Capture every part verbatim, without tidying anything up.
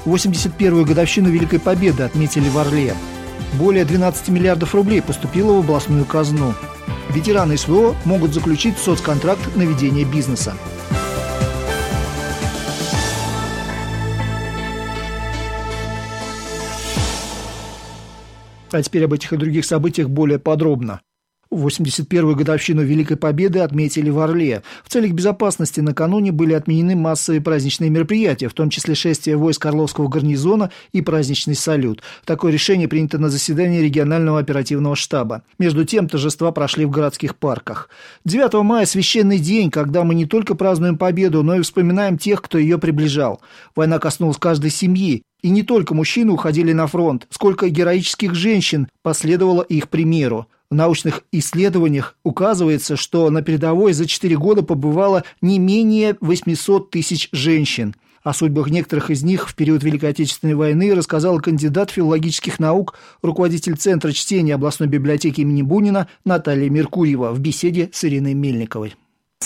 восемьдесят первую годовщину Великой Победы отметили в Орле. Более двенадцать миллиардов рублей поступило в областную казну. Ветераны СВО могут заключить соцконтракт на ведение бизнеса. А теперь об этих и других событиях более подробно. восемьдесят первую годовщину Великой Победы отметили в Орле. В целях безопасности накануне были отменены массовые праздничные мероприятия, в том числе шествие войск Орловского гарнизона и праздничный салют. Такое решение принято на заседании регионального оперативного штаба. Между тем, торжества прошли в городских парках. девятого мая – священный день, когда мы не только празднуем победу, но и вспоминаем тех, кто ее приближал. Война коснулась каждой семьи. И не только мужчины уходили на фронт, сколько героических женщин последовало их примеру. В научных исследованиях указывается, что на передовой за четыре года побывало не менее восемьсот тысяч женщин. О судьбах некоторых из них в период Великой Отечественной войны рассказал кандидат филологических наук, руководитель Центра чтения областной библиотеки имени Бунина Наталья Меркурьева в беседе с Ириной Мельниковой.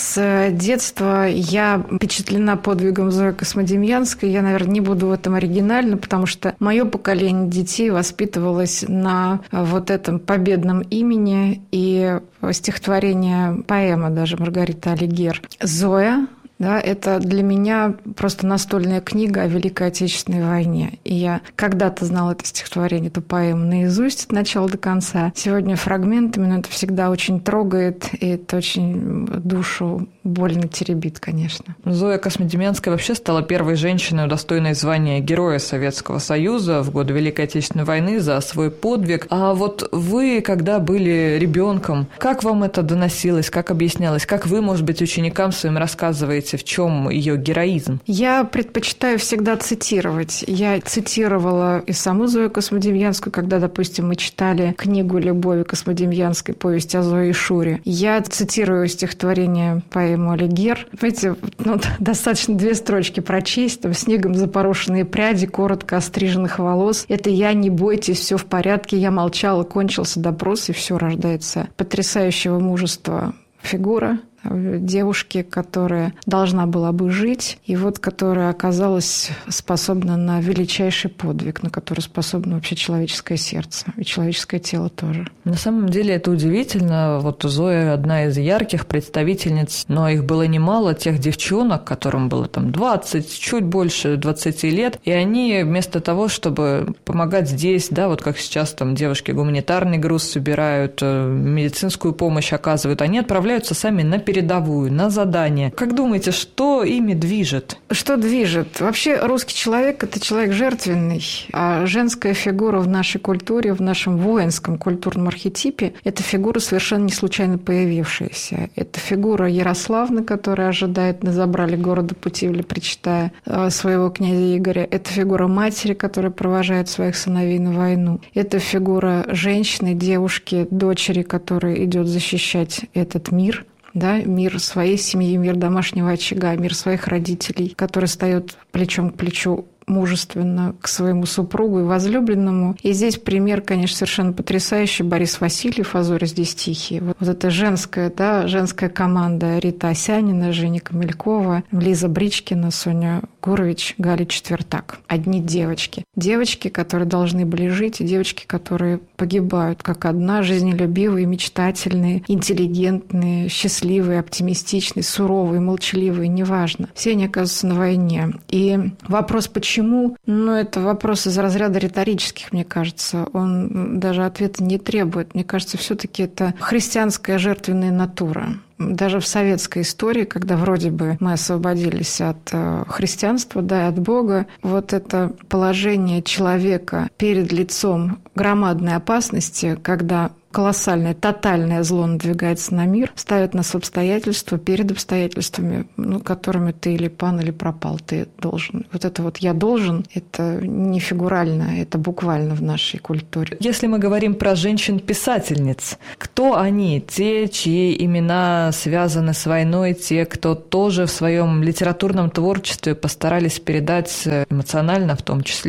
С детства я впечатлена подвигом Зои Космодемьянской. Я, наверное, не буду в этом оригинальна, потому что мое поколение детей воспитывалось на вот этом победном имени. И стихотворение, поэма даже Маргариты Алигер «Зоя». Да, это для меня просто настольная книга о Великой Отечественной войне. И я когда-то знала это стихотворение, эту поэму наизусть от начала до конца. Сегодня фрагментами, но это всегда очень трогает, и это очень душу больно теребит, конечно. Зоя Космодемьянская вообще стала первой женщиной, удостоенной звания Героя Советского Союза в годы Великой Отечественной войны за свой подвиг. А вот вы, когда были ребенком, как вам это доносилось, как объяснялось, как вы, может быть, ученикам своим рассказываете, в чем ее героизм? Я предпочитаю всегда цитировать. Я цитировала и саму Зою Космодемьянскую, когда, допустим, мы читали книгу Любови Космодемьянской «Повесть о Зое и Шуре». Я цитирую стихотворение, поэму Алигер. Понимаете, ну, достаточно две строчки прочесть. Там «Снегом запорошенные пряди, коротко остриженных волос. Это я, не бойтесь, все в порядке. Я молчала, кончился допрос, и все рождается». Потрясающего мужества фигура девушки, которая должна была бы жить, и вот которая оказалась способна на величайший подвиг, на который способно вообще человеческое сердце и человеческое тело тоже. На самом деле это удивительно. Вот Зоя одна из ярких представительниц, но их было немало, тех девчонок, которым было там двадцать, чуть больше двадцати лет, и они вместо того, чтобы помогать здесь, да, вот как сейчас там девушки гуманитарный груз собирают, медицинскую помощь оказывают, они отправляются сами на передовую, на задание. Как думаете, что ими движет? Что движет? Вообще русский человек – это человек жертвенный, а женская фигура в нашей культуре, в нашем воинском культурном архетипе – это фигура совершенно не случайно появившаяся. Это фигура Ярославны, которая ожидает на забрали города Путивля, причитая своего князя Игоря. Это фигура матери, которая провожает своих сыновей на войну. Это фигура женщины, девушки, дочери, которая идет защищать этот мир. Да, мир своей семьи, мир домашнего очага, мир своих родителей, который встает плечом к плечу мужественно к своему супругу и возлюбленному. И здесь пример, конечно, совершенно потрясающий. Борис Васильев, «А зори здесь тихие». Вот, вот эта женская, да, женская команда: Рита Осянина, Женя Камелькова, Лиза Бричкина, Соня Гурович, Галя Четвертак. Одни девочки. Девочки, которые должны были жить, и девочки, которые погибают как одна, жизнелюбивые, мечтательные, интеллигентные, счастливые, оптимистичные, суровые, молчаливые, неважно. Все они оказываются на войне. И вопрос, почему? Почему? Ну, это вопрос из разряда риторических, мне кажется. Он даже ответа не требует. Мне кажется, все-таки это христианская жертвенная натура. Даже в советской истории, когда вроде бы мы освободились от христианства, да, от Бога, вот это положение человека перед лицом громадной опасности, когда колоссальное, тотальное зло надвигается на мир, ставит нас в обстоятельства, перед обстоятельствами, ну, которыми ты или пан, или пропал, ты должен. Вот это вот «я должен» — это не фигурально, это буквально в нашей культуре. Если мы говорим про женщин-писательниц, кто они? Те, чьи имена связаны с войной, те, кто тоже в своем литературном творчестве постарались передать эмоционально, в том числе,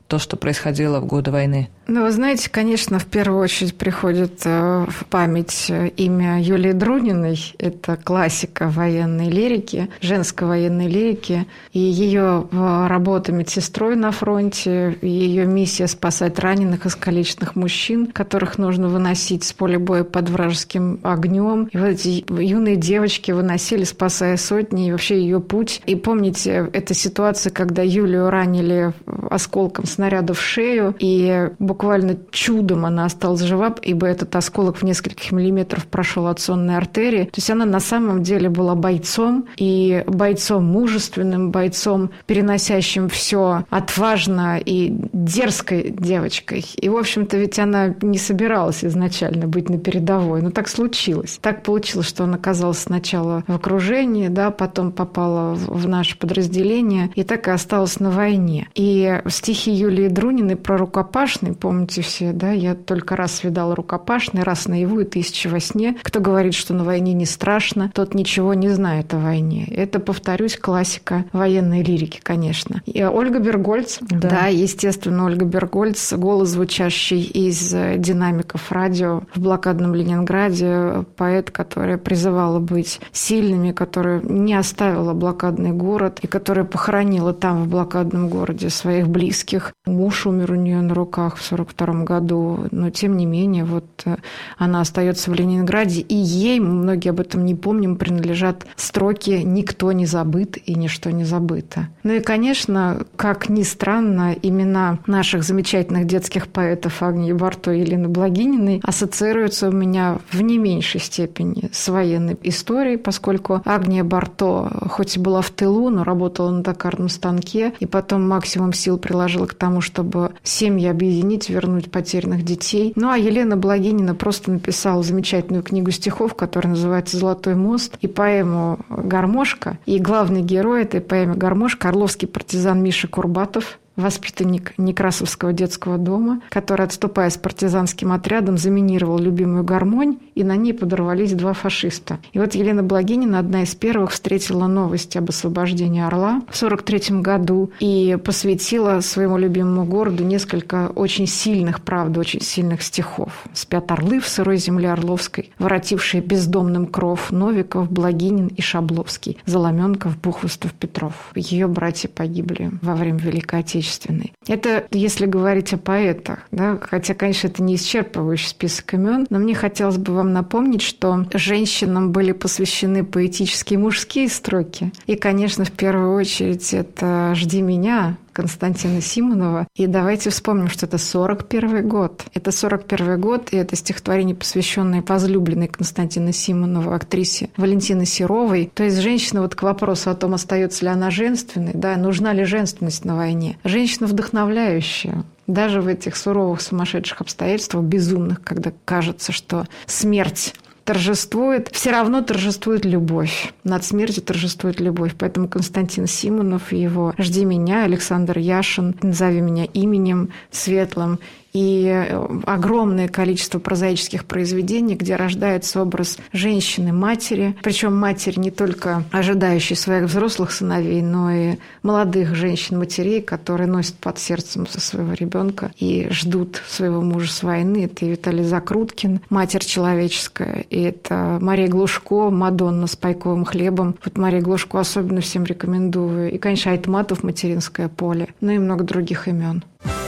то, что происходило в годы войны? Ну, вы знаете, конечно, в первую очередь приходит в память имя Юлии Друниной. Это классика военной лирики, женской военной лирики. И ее работа медсестрой на фронте, ее миссия спасать раненых, искалеченных мужчин, которых нужно выносить с поля боя под вражеским огнем. И вот эти юные девочки выносили, спасая сотни, и вообще ее путь. И помните, эта ситуация, когда Юлию ранили осколком снаряда в шею, и буквально чудом она осталась жива, ибо этот осколок в нескольких миллиметров прошел от сонной артерии. То есть она на самом деле была бойцом, и бойцом мужественным, бойцом, переносящим все, отважно и дерзкой девочкой. И, в общем-то, ведь она не собиралась изначально быть на передовой, но так случилось. Так получилось, что она оказалась сначала в окружении, да, потом попала в наше подразделение, и так и осталась на войне. И стихи Юлии Друниной про рукопашный, помните все, да, я только раз видала рукопашный, раз наяву и тысячи во сне. Кто говорит, что на войне не страшно, тот ничего не знает о войне. Это, повторюсь, классика военной лирики, конечно. И Ольга Бергольц, да. да, естественно, Ольга Бергольц, голос, звучащий из динамиков радио в блокадном Ленинграде, поэт, которая призывала быть сильными, которая не оставила блокадный город и которая похоронила там, в блокадном городе, своих близких. Муж умер у нее на руках в сорок втором году, но тем не менее вот она остается в Ленинграде, и ей, многие об этом не помним, принадлежат строки «Никто не забыт и ничто не забыто». Ну и, конечно, как ни странно, имена наших замечательных детских поэтов Агнии Барто и Елены Благининой ассоциируются у меня в не меньшей степени с военной историей, поскольку Агния Барто, хоть и была в тылу, но работала на токарном станке, и потом максимум сил приложила к тому, чтобы семьи объединить, вернуть потерянных детей. Ну а Елена Благинина просто написала замечательную книгу стихов, которая называется «Золотой мост», и поэму «Гармошка». И главный герой этой поэмы «Гармошка» – орловский партизан Миша Курбатов, воспитанник Некрасовского детского дома, который, отступая с партизанским отрядом, заминировал любимую гармонь, и на ней подорвались два фашиста. И вот Елена Благинина, одна из первых, встретила новость об освобождении Орла в сорок третьем году и посвятила своему любимому городу несколько очень сильных, правда, очень сильных стихов. «Спят орлы в сырой земле Орловской, воротившие бездомным кров Новиков, Благинин и Шабловский, Заломенков, Бухвостов, Петров». Ее братья погибли во время Великой Отечественной. Это если говорить о поэтах, да? Хотя, конечно, это не исчерпывающий список имен, но мне хотелось бы вам напомнить, что женщинам были посвящены поэтические мужские строки. И, конечно, в первую очередь это «Жди меня» Константина Симонова. И давайте вспомним, что это сорок первый год. Это сорок первый год, и это стихотворение, посвященное возлюбленной Константина Симонова, актрисе Валентины Серовой. То есть женщина, вот к вопросу о том, остается ли она женственной, да, нужна ли женственность на войне. Женщина вдохновляющая. Даже в этих суровых, сумасшедших обстоятельствах, безумных, когда кажется, что смерть торжествует, все равно торжествует любовь. Над смертью торжествует любовь. Поэтому Константин Симонов и его «Жди меня», Александр Яшин «Назови меня именем светлым», и огромное количество прозаических произведений, где рождается образ женщины-матери, причем матери не только ожидающей своих взрослых сыновей, но и молодых женщин-матерей, которые носят под сердцем со своего ребенка и ждут своего мужа с войны. Это и Виталий Закруткин, «Матерь человеческая», и это Мария Глушко, «Мадонна с пайковым хлебом». Вот Мария Глушко особенно всем рекомендую. И, конечно, Айтматов «Материнское поле», ну и много других имен.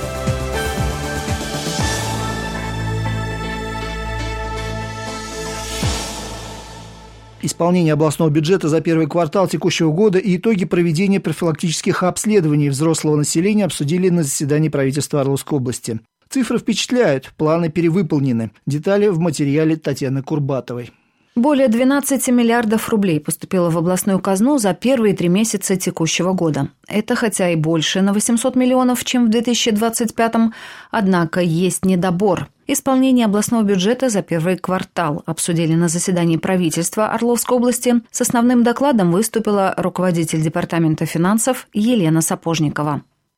Исполнение областного бюджета за первый квартал текущего года и итоги проведения профилактических обследований взрослого населения обсудили на заседании правительства Орловской области. Цифры впечатляют, планы перевыполнены. Детали в материале Татьяны Курбатовой. Более двенадцати миллиардов рублей поступило в областную казну за первые три месяца текущего года. Это хотя и больше на восемьсот миллионов, чем в две тысячи двадцать пятом, однако есть недобор. Исполнение областного бюджета за первый квартал обсудили на заседании правительства Орловской области. С основным докладом выступила руководитель департамента финансов Елена Сапожникова.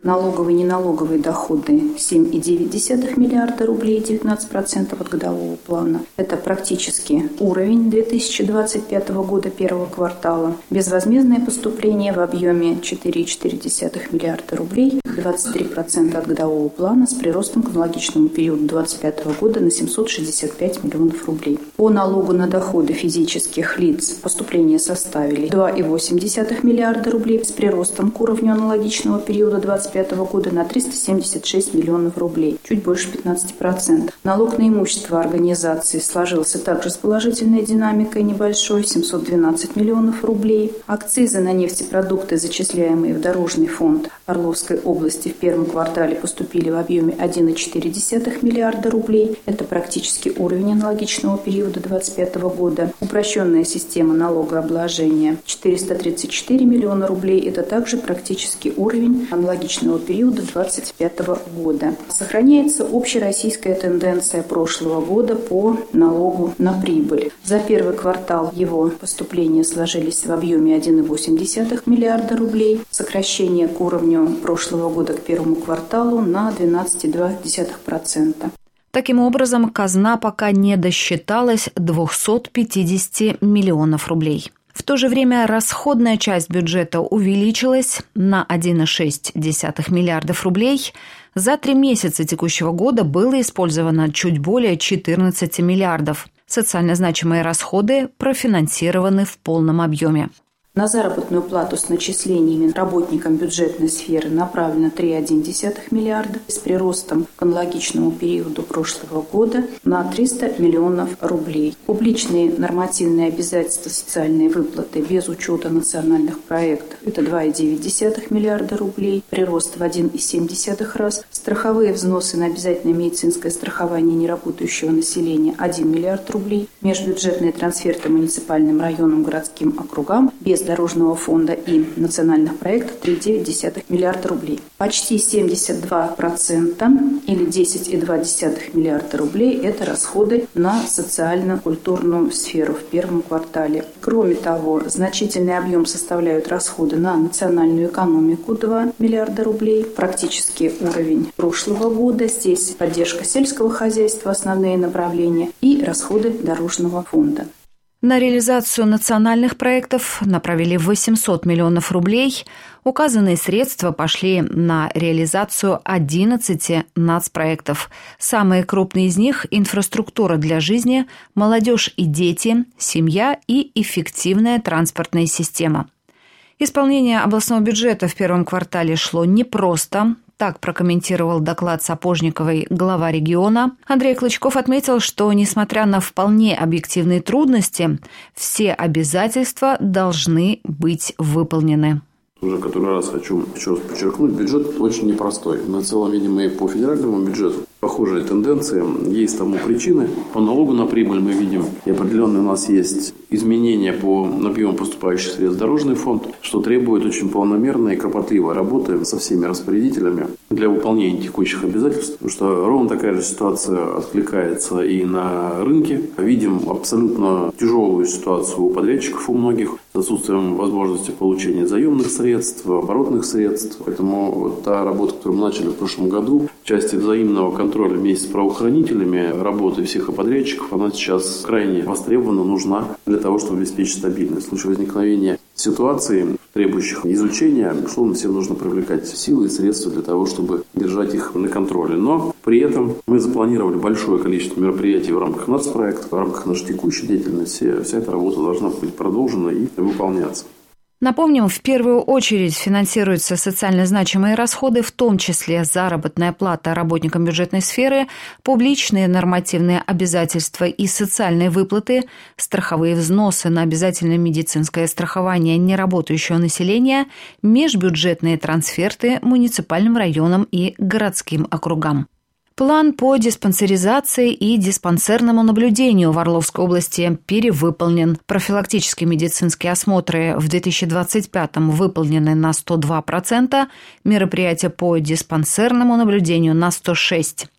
Налоговые и неналоговые доходы семь целых девять десятых миллиарда рублей, девятнадцать процентов от годового плана. Это практически уровень две тысячи двадцать пятого года первого квартала. Безвозмездное поступление в объеме четыре целых четыре десятых миллиарда рублей, двадцать три процента от годового плана с приростом к аналогичному периоду две тысячи двадцать пятого года на семьсот шестьдесят пять миллионов рублей. По налогу на доходы физических лиц поступления составили два целых восемь десятых миллиарда рублей с приростом к уровню аналогичного периода две тысячи двадцать пятого года на триста семьдесят шесть миллионов рублей, чуть больше пятнадцать процентов. Налог на имущество организации сложился также с положительной динамикой небольшой, семьсот двенадцать миллионов рублей. Акцизы на нефтепродукты, зачисляемые в Дорожный фонд Орловской области, в первом квартале поступили в объеме один целых четыре десятых миллиарда рублей. Это практически уровень аналогичного периода две тысячи двадцать пятого года. Упрощенная система налогообложения четыреста тридцать четыре миллиона рублей. Это также практически уровень аналогичного периода две тысячи двадцать пятого года. Сохраняется общероссийская тенденция прошлого года по налогу на прибыль. За первый квартал его поступления сложились в объеме один целых восемь десятых миллиарда рублей. Сокращение к уровню прошлого года к первому кварталу на двенадцать целых два десятых процента. Таким образом, казна пока не досчиталась двухсот пятидесяти миллионов рублей. В то же время расходная часть бюджета увеличилась на один целых шесть десятых миллиардов рублей. За три месяца текущего года было использовано чуть более четырнадцати миллиардов. Социально значимые расходы профинансированы в полном объеме. На заработную плату с начислениями работникам бюджетной сферы направлено три целых одна десятых миллиарда с приростом к аналогичному периоду прошлого года на триста миллионов рублей. Публичные нормативные обязательства, социальные выплаты без учета национальных проектов – это два целых девять десятых миллиарда рублей, прирост в один целых семь десятых раз. Страховые взносы на обязательное медицинское страхование неработающего населения – один миллиард рублей. Межбюджетные трансферты муниципальным районам, городским округам без Дорожного фонда и национальных проектов три целых девять десятых миллиарда рублей. Почти семьдесят два процента или десять целых два десятых миллиарда рублей – это расходы на социально-культурную сферу в первом квартале. Кроме того, значительный объем составляют расходы на национальную экономику – два миллиарда рублей, практически уровень прошлого года. Здесь поддержка сельского хозяйства, основные направления и расходы Дорожного фонда. На реализацию национальных проектов направили восемьсот миллионов рублей. Указанные средства пошли на реализацию одиннадцати нацпроектов. Самые крупные из них – инфраструктура для жизни, молодежь и дети, семья и эффективная транспортная система. Исполнение областного бюджета в первом квартале шло непросто. Так прокомментировал доклад Сапожниковой глава региона. Андрей Клычков отметил, что, несмотря на вполне объективные трудности, все обязательства должны быть выполнены. Уже который раз хочу еще раз подчеркнуть, бюджет очень непростой. Мы в целом видим и по федеральному бюджету похожие тенденции. Есть тому причины. По налогу на прибыль мы видим, и определенно у нас есть изменения по объему поступающих средств в Дорожный фонд, что требует очень планомерной и кропотливой работы со всеми распорядителями для выполнения текущих обязательств. Потому что ровно такая же ситуация откликается и на рынке. Видим абсолютно тяжелую ситуацию у подрядчиков у многих с отсутствием возможности получения заемных средств, оборотных средств. Поэтому вот та работа, которую мы начали в прошлом году, в части взаимного контроля вместе с правоохранителями, работы всех подрядчиков, она сейчас крайне востребована, нужна для того, чтобы обеспечить стабильность. В случае возникновения ситуаций, требующих изучения, безусловно, всем нужно привлекать силы и средства для того, чтобы держать их на контроле. Но при этом мы запланировали большое количество мероприятий в рамках нацпроекта, в рамках нашей текущей деятельности. Вся эта работа должна быть продолжена и выполняться. Напомним, в первую очередь финансируются социально значимые расходы, в том числе заработная плата работникам бюджетной сферы, публичные нормативные обязательства и социальные выплаты, страховые взносы на обязательное медицинское страхование неработающего населения, межбюджетные трансферты муниципальным районам и городским округам. План по диспансеризации и диспансерному наблюдению в Орловской области перевыполнен. Профилактические медицинские осмотры в две тысячи двадцать пятом выполнены на сто два процента, мероприятия по диспансерному наблюдению на сто шесть процентов.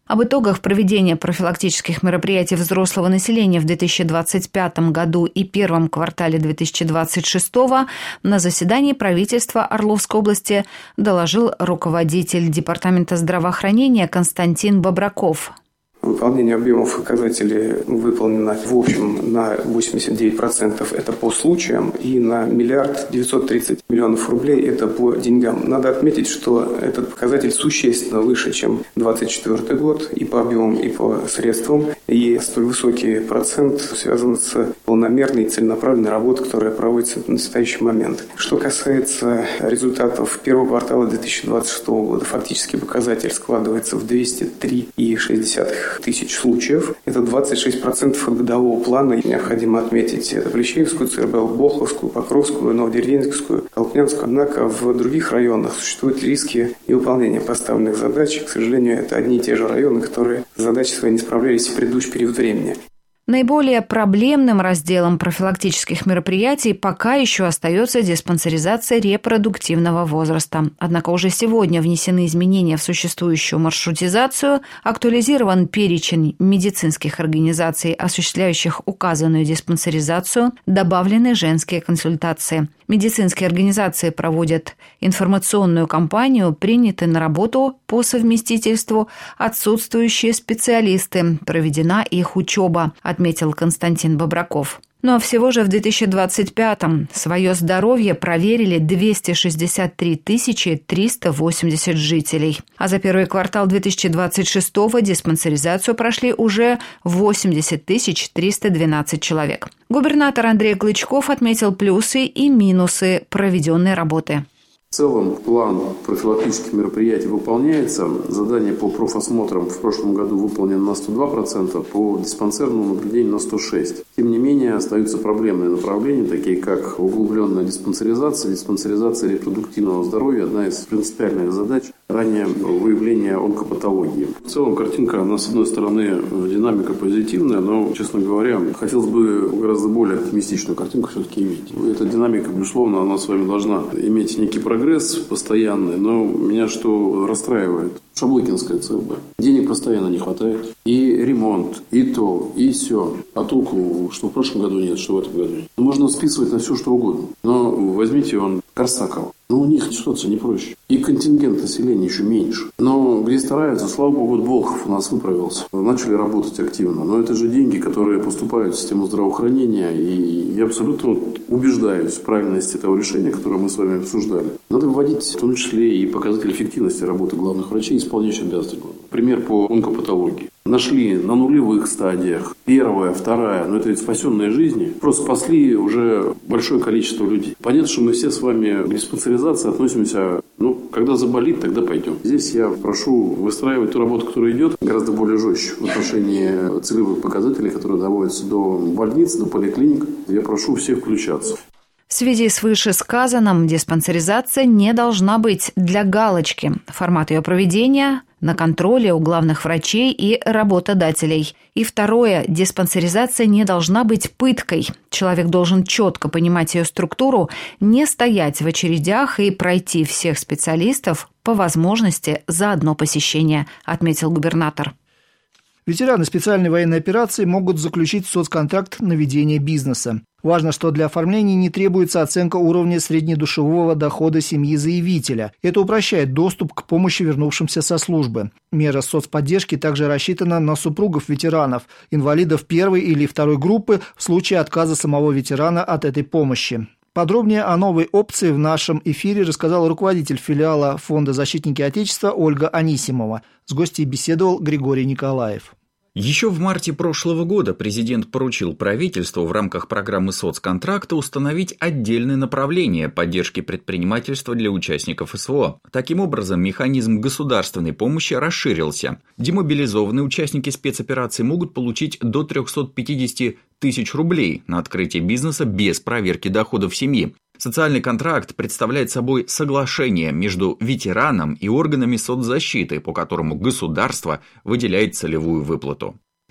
Об итогах проведения профилактических мероприятий взрослого населения в две тысячи двадцать пятом году и первом квартале две тысячи двадцать шестого на заседании правительства Орловской области доложил руководитель Департамента здравоохранения Константин Бобраков. Выполнение объемов показателей выполнено в общем на восемьдесят девять процентов, это по случаям, и на миллиард девятьсот тридцать миллионов рублей это по деньгам. Надо отметить, что этот показатель существенно выше, чем двадцать четвёртый год и по объемам, и по средствам. И столь высокий процент связан с полномерной и целенаправленной работой, которая проводится в настоящий момент. Что касается результатов первого квартала две тысячи двадцать шестого года, фактический показатель складывается в двести три целых шесть десятых тысяч случаев. Это двадцать шесть процентов от годового плана. Необходимо отметить это Плещеевскую, ЦРБЛ, Болховскую, Покровскую, Новодеревенскую, Колпнянскую. Однако в других районах существуют риски невыполнения поставленных задач. К сожалению, это одни и те же районы, которые с задачей своей не справлялись в предыдущий период времени. Наиболее проблемным разделом профилактических мероприятий пока еще остается диспансеризация репродуктивного возраста. Однако уже сегодня внесены изменения в существующую маршрутизацию, актуализирован перечень медицинских организаций, осуществляющих указанную диспансеризацию, добавлены женские консультации. Медицинские организации проводят информационную кампанию, приняты на работу по совместительству отсутствующие специалисты, проведена их учеба, отметил Константин Бобраков. Но всего же в две тысячи двадцать пятом свое здоровье проверили двести шестьдесят три тысячи триста восемьдесят жителей. А за первый квартал две тысячи двадцать шестого диспансеризацию прошли уже восемьдесят тысяч триста двенадцать человек. Губернатор Андрей Клычков отметил плюсы и минусы проведенной работы. В целом план профилактических мероприятий выполняется. Задание по профосмотрам в прошлом году выполнено на сто два процента, по диспансерному наблюдению на сто шесть процентов. Тем не менее, остаются проблемные направления, такие как углубленная диспансеризация, диспансеризация репродуктивного здоровья, одна из принципиальных задач, ранее выявление онкопатологии. В целом картинка, она, с одной стороны, динамика позитивная, но, честно говоря, хотелось бы гораздо более оптимистичную картинку все-таки иметь. Эта динамика, безусловно, она с вами должна иметь некий прогресс постоянный, но меня что расстраивает? Шаблыкинская ЦРБ. Денег постоянно не хватает. И ремонт, и то, и все. А толку, что в прошлом году нет, что в этом году нет. Можно списывать на все, что угодно. Но возьмите он Корсакова. Но у них ситуация не проще. И контингент населения еще меньше. Но где стараются, слава богу, Болхов у нас выправился. Начали работать активно. Но это же деньги, которые поступают в систему здравоохранения. И я абсолютно убеждаюсь в правильности того решения, которое мы с вами обсуждали. Надо вводить в том числе и показатели эффективности работы главных врачей, исполняющих обязанности. Пример по онкопатологии. Нашли на нулевых стадиях, первая, вторая, но это ведь спасенные жизни, просто спасли уже большое количество людей. Понятно, что мы все с вами к диспансеризации относимся, ну, когда заболит, тогда пойдем. Здесь я прошу выстраивать ту работу, которая идет, гораздо более жестче в отношении целевых показателей, которые доводятся до больниц, до поликлиник. Я прошу всех включаться. В связи с вышесказанным диспансеризация не должна быть для галочки. Формат ее проведения – на контроле у главных врачей и работодателей. И второе – диспансеризация не должна быть пыткой. Человек должен четко понимать ее структуру, не стоять в очередях и пройти всех специалистов по возможности за одно посещение, отметил губернатор. Ветераны специальной военной операции могут заключить соцконтракт на ведение бизнеса. Важно, что для оформления не требуется оценка уровня среднедушевого дохода семьи заявителя. Это упрощает доступ к помощи вернувшимся со службы. Мера соцподдержки также рассчитана на супругов ветеранов, инвалидов первой или второй группы в случае отказа самого ветерана от этой помощи. Подробнее о новой опции в нашем эфире рассказал руководитель филиала Фонда «Защитники Отечества» Ольга Анисимова. С гостьей беседовал Григорий Николаев. Еще в марте прошлого года президент поручил правительству в рамках программы соцконтракта установить отдельное направление поддержки предпринимательства для участников СВО. Таким образом, механизм государственной помощи расширился. Демобилизованные участники спецоперации могут получить до триста пятьдесят тысяч рублей на открытие бизнеса без проверки доходов семьи. Социальный контракт представляет собой соглашение между ветераном и органами соцзащиты, по которому государство выделяет целевую выплату.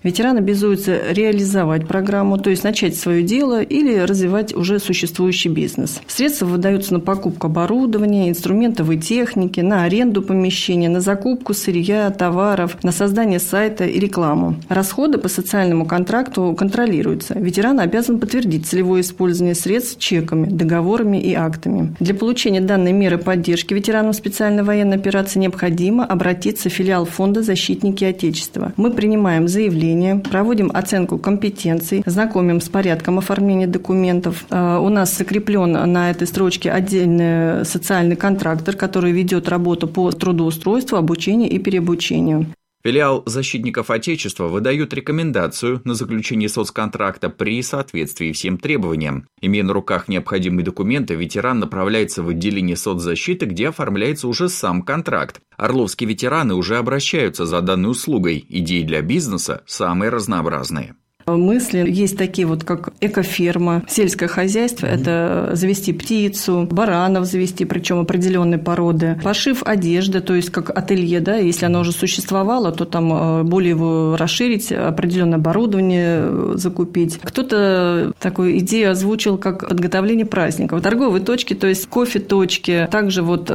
Ветеран обязуется реализовать программу, то есть начать свое дело или развивать уже существующий бизнес. Средства выдаются на покупку оборудования, инструментов и техники, на аренду помещения, на закупку сырья, товаров, на создание сайта и рекламу. Расходы по социальному контракту контролируются. Ветеран обязан подтвердить целевое использование средств чеками, договорами и актами. Для получения данной меры поддержки ветеранам специальной военной операции необходимо обратиться в филиал фонда «Защитники Отечества». Мы принимаем заявление, проводим оценку компетенций, знакомим с порядком оформления документов. У нас закреплен на этой строчке отдельный социальный контрактор, который ведет работу по трудоустройству, обучению и переобучению. Филиал «Защитников Отечества» выдает рекомендацию на заключение соцконтракта при соответствии всем требованиям. Имея на руках необходимые документы, ветеран направляется в отделение соцзащиты, где оформляется уже сам контракт. Орловские ветераны уже обращаются за данной услугой. Идеи для бизнеса самые разнообразные. Мысли есть такие вот, как экоферма, сельское хозяйство, mm-hmm. это завести птицу, баранов завести, причем определенной породы, пошив одежды, то есть как ателье, да, если оно уже существовало, то там более его расширить, определенное оборудование закупить. Кто-то такую идею озвучил, как подготовление праздников, торговые точки, то есть кофе-точки, также вот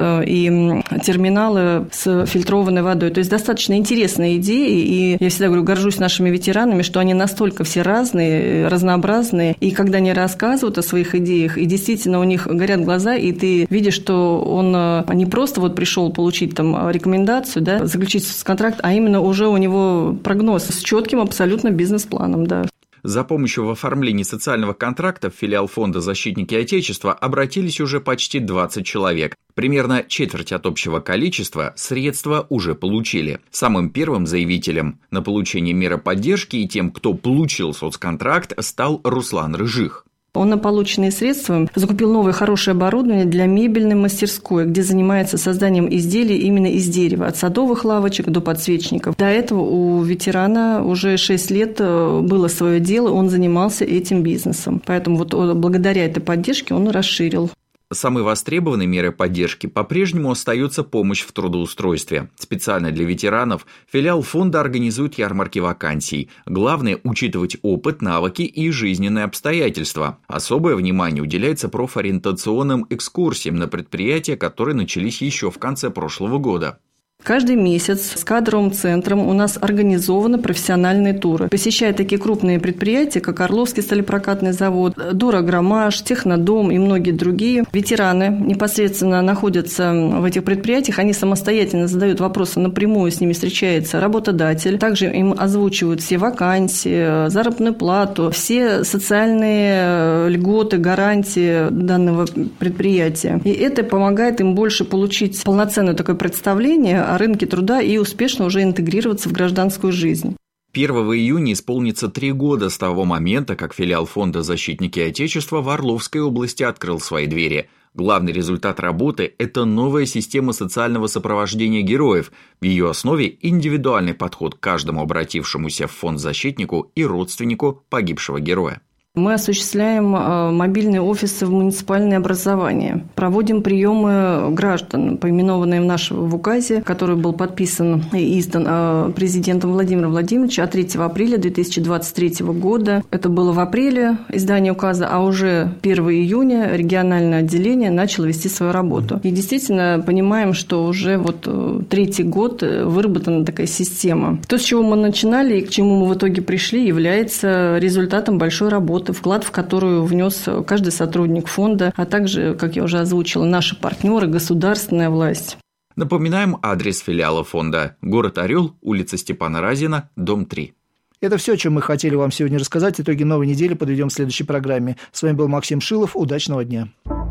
и терминалы с фильтрованной водой, то есть достаточно интересные идеи, и я всегда говорю, горжусь нашими ветеранами, что они настолько все разные, разнообразные, и когда они рассказывают о своих идеях, и действительно у них горят глаза, и ты видишь, что он не просто вот пришел получить там рекомендацию, да, заключить контракт, а именно уже у него прогноз с четким абсолютно бизнес-планом, да. За помощью в оформлении социального контракта в филиал фонда «Защитники Отечества» обратились уже почти двадцать человек. Примерно четверть от общего количества средства уже получили. Самым первым заявителем на получение меры поддержки и тем, кто получил соцконтракт, стал Руслан Рыжих. Он на полученные средства закупил новое хорошее оборудование для мебельной мастерской, где занимается созданием изделий именно из дерева, от садовых лавочек до подсвечников. До этого у ветерана уже шесть лет было свое дело, он занимался этим бизнесом. Поэтому вот благодаря этой поддержке он расширил. Самой востребованной мерой поддержки по-прежнему остается помощь в трудоустройстве. Специально для ветеранов филиал фонда организует ярмарки вакансий. Главное – учитывать опыт, навыки и жизненные обстоятельства. Особое внимание уделяется профориентационным экскурсиям на предприятия, которые начались еще в конце прошлого года. Каждый месяц с кадровым центром у нас организованы профессиональные туры. Посещая такие крупные предприятия, как Орловский сталепрокатный завод, Дурагромаш, Технодом и многие другие, ветераны непосредственно находятся в этих предприятиях, они самостоятельно задают вопросы напрямую, с ними встречается работодатель. Также им озвучивают все вакансии, заработную плату, все социальные льготы, гарантии данного предприятия. И это помогает им больше получить полноценное такое представление о рынке труда и успешно уже интегрироваться в гражданскую жизнь. первого июня исполнится три года с того момента, как филиал фонда «Защитники Отечества» в Орловской области открыл свои двери. Главный результат работы – это новая система социального сопровождения героев. В ее основе индивидуальный подход к каждому обратившемуся в фонд защитнику и родственнику погибшего героя. Мы осуществляем мобильные офисы в муниципальное образование, проводим приемы граждан, поименованные в нашем в указе, который был подписан и издан президентом Владимиром Владимировичем от третьего апреля две тысячи двадцать третьего года. Это было в апреле издание указа, а уже первого июня региональное отделение начало вести свою работу. И действительно понимаем, что уже вот третий год выработана такая система. То, с чего мы начинали и к чему мы в итоге пришли, является результатом большой работы, вклад в которую внес каждый сотрудник фонда, а также, как я уже озвучила, наши партнеры, государственная власть. Напоминаем адрес филиала фонда. Город Орел, улица Степана Разина, дом три. Это все, о чем мы хотели вам сегодня рассказать. Итоги новой недели подведем в следующей программе. С вами был Максим Шилов. Удачного дня.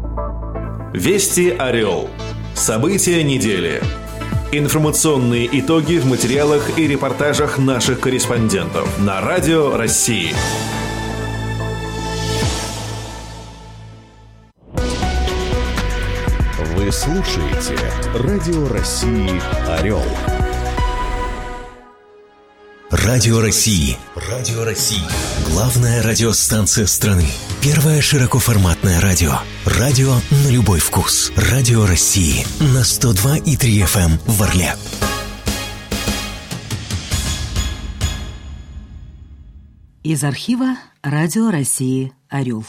Вести Орел. События недели. Информационные итоги в материалах и репортажах наших корреспондентов на Радио России. Вы слушаете Радио России «Орел». Радио России. Радио России. Главная радиостанция страны. Первое широкоформатное радио. Радио на любой вкус. Радио России. На сто два и три эф эм в Орле. Из архива Радио России «Орел».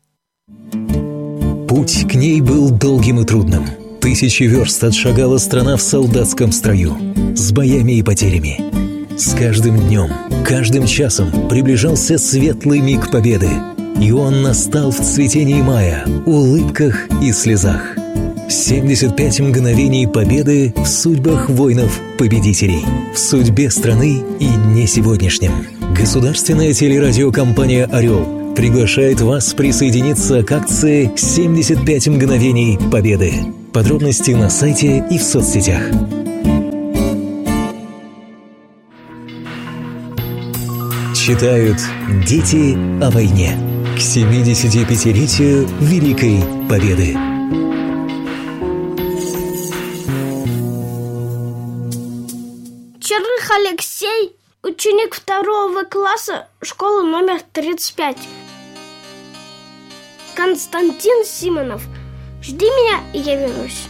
Путь к ней был долгим и трудным. Тысячи верст отшагала страна в солдатском строю, с боями и потерями. С каждым днем, каждым часом приближался светлый миг победы. И он настал в цветении мая, улыбках и слезах. семьдесят пять мгновений победы в судьбах воинов-победителей, в судьбе страны и дне сегодняшнем. Государственная телерадиокомпания «Орел» приглашает вас присоединиться к акции «семьдесят пять мгновений победы». Подробности на сайте и в соцсетях. Читают дети о войне к семидесятипятилетию Великой Победы. Черных Алексей, ученик второго класса школы номер тридцать пять. Константин Симонов. Жди меня, и я вернусь.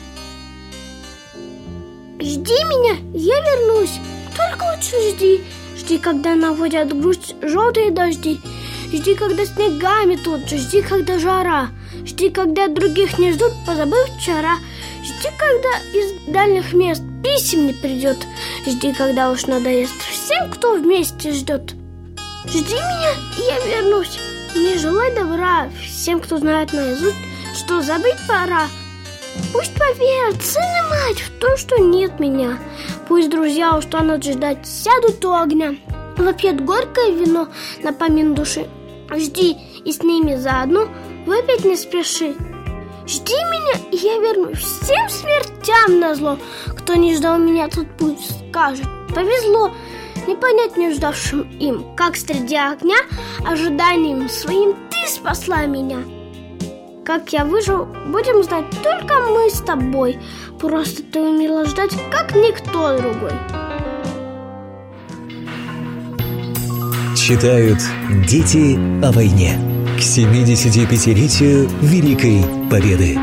Жди меня, я вернусь. Только очень жди. Жди, когда наводят грусть желтые дожди. Жди, когда снегами тут же. Жди, когда жара. Жди, когда других не ждут, позабыв вчера. Жди, когда из дальних мест писем не придет. Жди, когда уж надоест всем, кто вместе ждет. Жди меня, и я вернусь. Не желай добра всем, кто знает наизусть, что забыть пора. Пусть поверят сын и мать в то, что нет меня. Пусть друзья устанут ждать, сядут у огня, выпьют горькое вино на помин души. Жди, и с ними заодно выпить не спеши. Жди меня, и я вернусь всем смертям назло. Кто не ждал меня, тот пусть скажет: повезло. Не понять не ждавшим им, как среди огня ожиданием своим ты спасла меня. Как я выжил, будем знать только мы с тобой. Просто ты умела ждать, как никто другой. Читают дети о войне к семидесятипятилетию Великой Победы.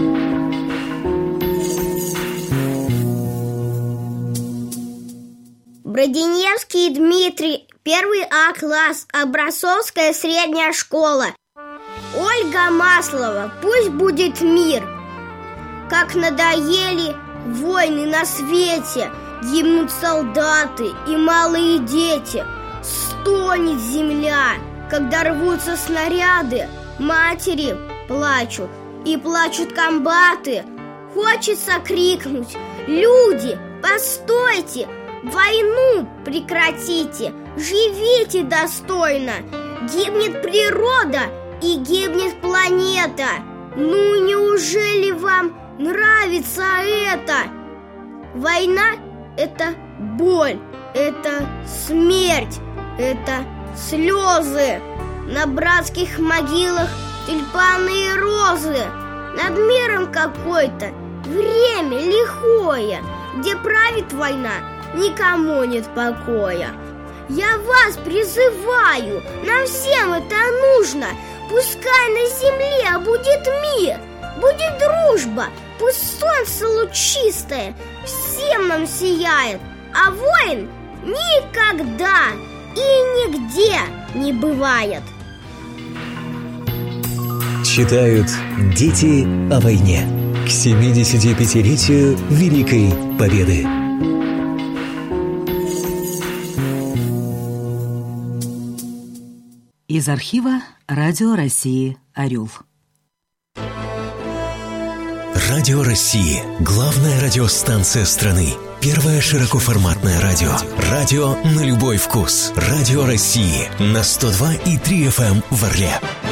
Бродиневский Дмитрий, первый А-класс, Образцовская средняя школа. Ольга Маслова, пусть будет мир. Как надоели войны на свете, гибнут солдаты и малые дети. Стонет земля, когда рвутся снаряды. Матери плачут, и плачут комбаты. Хочется крикнуть: люди, постойте! Войну прекратите, живите достойно. Гибнет природа и гибнет планета. Ну неужели вам нравится это? Война – это боль, это смерть, это слезы. На братских могилах тюльпаны и розы. Над миром какой-то время лихое, где правит война, никому нет покоя. Я вас призываю, нам всем это нужно. Пускай на земле будет мир, будет дружба, пусть солнце лучистое всем нам сияет, а войн никогда и нигде не бывает. Читают дети о войне к семидесятипятилетию Великой Победы. Из архива Радио России «Орел». Радио России – главная радиостанция страны. Первое широкоформатное радио. Радио на любой вкус. Радио России на сто два и три эф эм в Орле.